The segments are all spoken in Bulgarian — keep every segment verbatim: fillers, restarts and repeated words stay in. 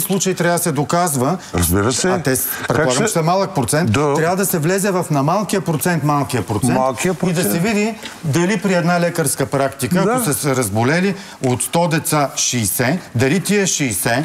случаи трябва да се доказва. Разбира се. А те, предполагам, че са малък процент. До... Трябва да се влезе в на малкия процент, малкия процент, малкия процент. И да се види дали при една лекарска практика, да. Ако са се разболели от сто деца шейсет, дали тия шейсет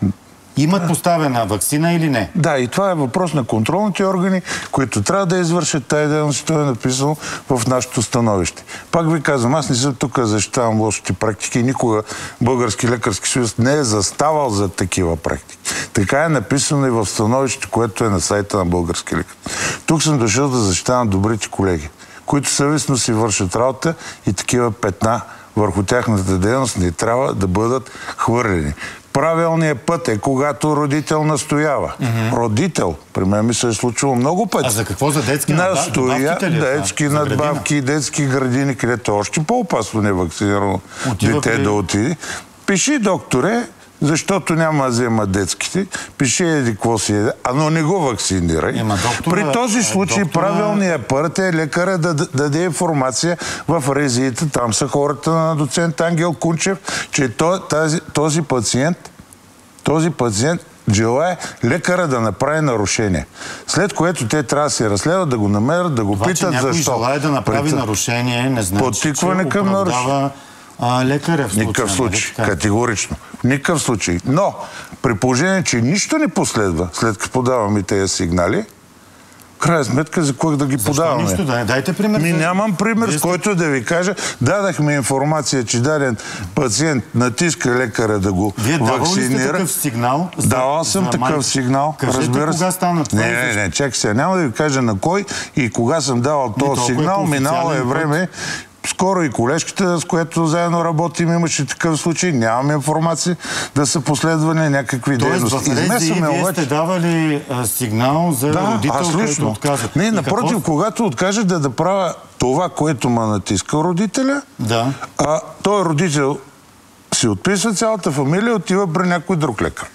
имат поставена ваксина или не? Да, и това е въпрос на контролните органи, които трябва да извършат тази дейност. Това е написано в нашето становище. Пак ви казвам, аз не съм тук да защитавам лошите практики. Никога Български лекарски съюз не е заставал за такива практики. Така е написано и в становище, което е на сайта на Български лекар. Тук съм дошъл да защитавам добрите колеги, които съвестно си вършат работа и такива петна върху тяхната дейност не трябва да бъдат хвърлени. Правилният път е, когато родител настоява. Mm-hmm. Родител, при мен ми се е случило много пъти. А за какво? За детски настоя, надбавки ли? детски надбавки, детски градини, където е още по-опасно невакцинирано дете при... да отиде. Пиши, докторе, защото няма да взема детските. Пиши еди какво си е, а но не го вакцинирай. Ема, доктора, при този случай доктора... правилният път е лекаря да, да даде информация в резиите. Там са хората на доцент Ангел Кунчев, че този, този пациент този пациент желае лекара да направи нарушение. След което те трябва да се разследват, да го намерят, да го това, питат защо. Това, че някой желае да направи Пред... нарушение, не значи, Подтикване че към оправдава а, лекаря в случая. Никакъв случай. Категорично. Никакъв случай. Но, при положение, че нищо не последва, след като подаваме тези сигнали, крайна сметка, за кой да ги защо подаваме? Нищо, да, дайте пример. Ми нямам пример, с който да ви кажа. Дадахме информация, че даден пациент натиска лекаря да го Вие вакцинира. Вие давали сте такъв сигнал? Давал съм такъв май... сигнал. Кажете разбира кога стана това? Не, не, не, чакай сега. Няма да ви кажа на кой и кога съм давал този сигнал. Минало е време. Скоро и колежката, с която заедно работим, имаше такъв случай. Нямаме информация да са последвани някакви дейности. Тоест в РЗИ вие обаче... сте давали а, сигнал за да, родител, който отказа. Не, напротив, какво... когато откаже да, да правя това, което ме натиска родителя, да. а той родител си отписва цялата фамилия, отива при някой друг лекар.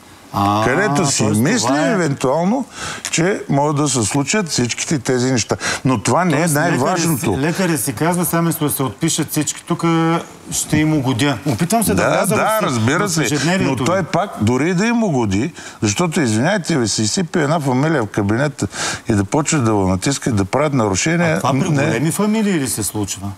А, където си мисли, е... евентуално, че могат да се случат всичките тези неща. Но това не тоест, е най-важното. Лекаря, лекаря си казва, само да се отпишат всички тук, ще им угодя. Опитвам се да, да вляза да, в, разбира в се. Но той пак, дори да им угоди, защото, извиняйте ви, се изсипи една фамилия в кабинета и да почва да го натискат, да правят нарушения. А това при не... големи фамилии ли се случва?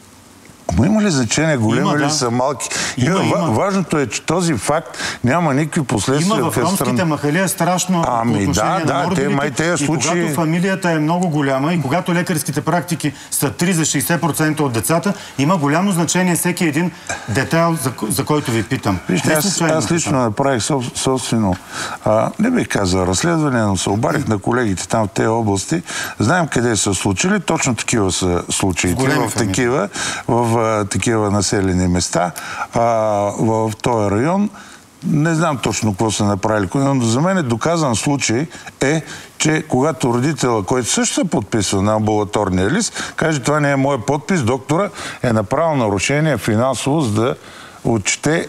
Ама има ли значение големи има, или да. са малки? Има, има. Важното е, че този факт няма никакви последствия. Има в ромските стран... махали е страшно ами, по отношение да, на морбилите. Да, май тези и случаи... когато фамилията е много голяма и когато лекарските практики са три за шейсет процента от децата, има голямо значение всеки един детайл, за, за който ви питам. Вижте, аз, аз лично направих соб, собствено, а, не бих казал разследване, но се обарих на колегите там в тези области. Знаем къде са случили, точно такива са случаите. В, в такива, в такива населени места. А, в този район не знам точно какво са направили, но за мен е доказан случай е, че когато родителя, който също се подписва на амбулаторния лист, каже, това не е мой подпис, доктора е направил нарушение финансово, за да отчете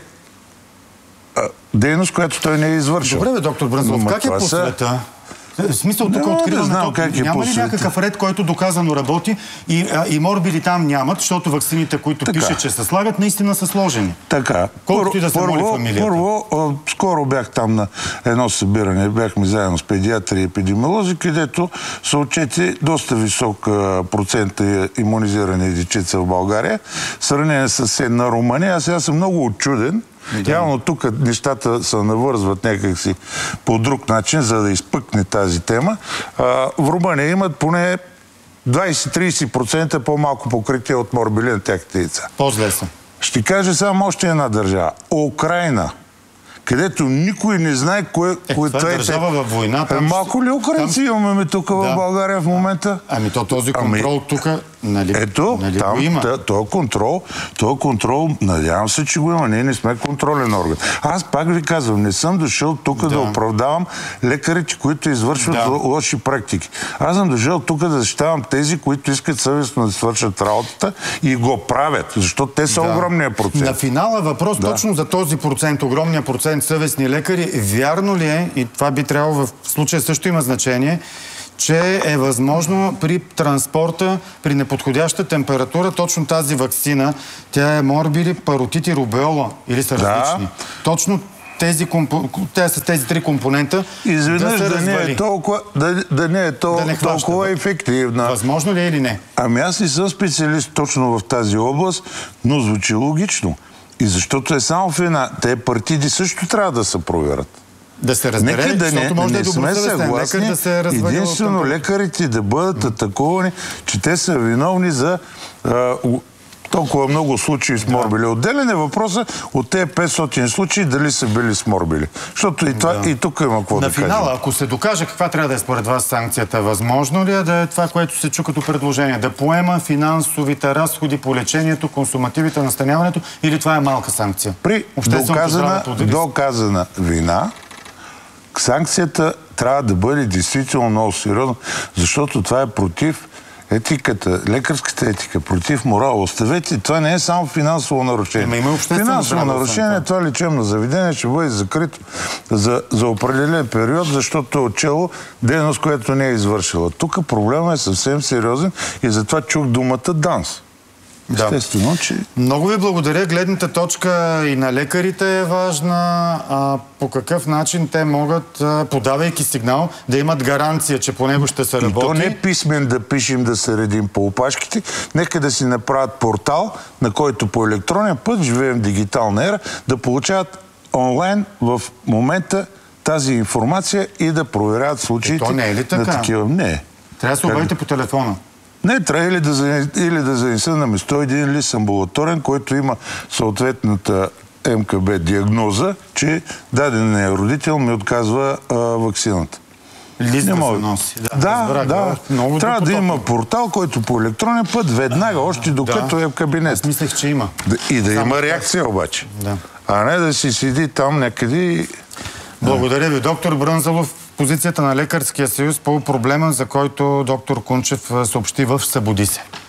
а, дейност, която той не е извършил. Добре, бе, доктор Брънзов, как е по света? В смисъл, тук откриваме да то, е няма ли някакъв ред, който доказано работи и, а, и морбили там нямат, защото ваксините, които така пише, че се слагат, наистина са сложени. Така. Колкото и да се моли фамилията. Първо, а, скоро бях там на едно събиране, бяхме заедно с педиатри и епидемиолози, където са отчети доста висок а, процент имунизирани дечица в България, в сравнение с съседна Румъния. Аз сега съм много отчуден. Да. Явно тук нещата се навързват някакси по друг начин, за да изпъкне тази тема. А, в Румъния имат поне двайсет до трийсет процента по-малко покритие от морбили на тяхните деца. По-зле са. Ще кажа само още една държава. Украйна, където никой не знае кое... Е, кое това е държава във война. Е, малко ли украинци там... имаме тук да. в България в момента? Ами то този контрол ами... тук, нали, ето, нали там, го има? този контрол, този контрол, надявам се, че го има. Ние не сме контролен орган. Аз пак ви казвам, не съм дошъл тук да, да оправдавам лекарите, които извършват да. лоши практики. Аз съм дошъл тук да защитавам тези, които искат съвестно да свършат работата и го правят, защото те са да. огромния процент. На финала въпрос да. точно за този процент, огромния процент съвестни лекари. Вярно ли е, и това би трябвало в случая също има значение, че е възможно при транспорта, при неподходяща температура, точно тази ваксина, тя е морбили, паротит и рубеола, или са да. различни? Точно тези, компо... тези, с тези три компонента изведнъж да се да не е толкова, да, да не е толкова, да не хваща, толкова ефективна. Възможно ли е или не? Ами аз не съм специалист точно в тази област, но звучи логично. И защото е само в една. Те партиди също трябва да се проверят. Да се разбере, нека да не, може не да сме съгласни, да се единствено лекарите да бъдат атакувани, че те са виновни за а, толкова много случаи с морбили. Да. Отделен е въпросът от тези петстотин случаи дали са били с морбили. Защото и, това, да. и тук има какво на да кажем. На финала, ако се докаже, каква трябва да е според вас санкцията? Възможно ли е да е това, което се чу като предложение? Да поема финансовите разходи по лечението, консумативите, настаняването, или това е малка санкция? При доказана, доказана вина, санкцията трябва да бъде действително много сериозна, защото това е против етиката, лекарската етика, против морал. Оставете, това не е само финансово нарушение. Финансово нарушение, това лечебно заведение ще бъде закрито за, за определен период, защото е отчело дейност, която не е извършила. Тук проблема е съвсем сериозен и затова чух думата ДАНС. Да. Естествено, че... Много ви благодаря. Гледната точка и на лекарите е важна. А по какъв начин те могат, подавайки сигнал, да имат гаранция, че по него ще се работи? И то не е писмен да пишем, да се редим по опашките. Нека да си направят портал, на който по електронен път, живеем в дигитална ера, да получават онлайн в момента тази информация и да проверяват случаите. И то не е ли така? На такива. Не. Трябва да се обадите по телефона. Не, трябва или да, или да занеса на место един лист амбулаторен, който има съответната М К Б диагноза, че даден родител ми отказва а, ваксината. Лист да се носи. Да, да. разбрах, да. Много трябва да има портал, който по електронен път веднага, още докато да. е в кабинет. Аз мислех, че има. И да Само има реакция обаче. Да. А не да си седи там някъде и... Благодаря ви. Доктор Брънзалов, позицията на Лекарския съюз по проблема, за който доктор Кунчев съобщи в Събуди се.